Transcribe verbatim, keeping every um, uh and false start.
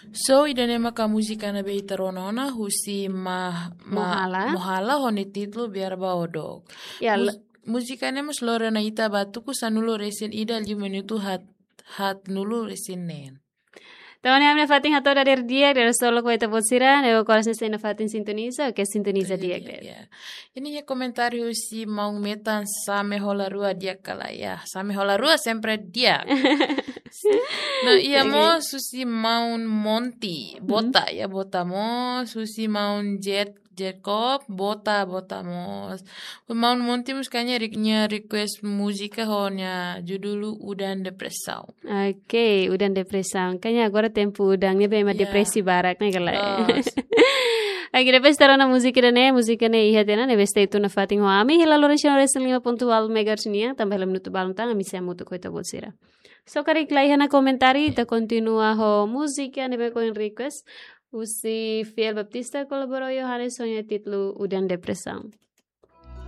So idane maka musika na be itaronona husi ma ma Mohala. mohala honi titlu biar baodok. Ya, Mus, musikane mas lore na ita batuku sanulo resin ida lima minutu hat hat nulu resin nen. Então, né, minha fatin hato dari dia dari solo ko ita bosira, ne ko kolas ne fatin sintoniza, ke sintoniza dia Ya, gre. ya. Ini ya komentário si maung metan same hola rua dia kala ya. Same hola rua sempre dia. Nah, iya mo susi maun Monty, bota ya bota mo, susi maun Jet Jacob, bota bota mo. Maun Monty muskanya riknya request musika honya judulu Udan Depresau. Oke, udah depressão. Kayaknya agora tempo udangnya bem Ya. depresi barak nih kalau. Los. Oke, depois estará na música né, música né ia tena, ne beste itu na fatin ho ami, hila lorenção resen lima ponto alto megahertz nia, também hela minuto balon tanga misia mutu ko ita bolsira. So kari klaiha na komentari, ta continua ho música ne be ko en request. Usi Fiel Baptista colaborou Johannes sonha título Udan Depressão.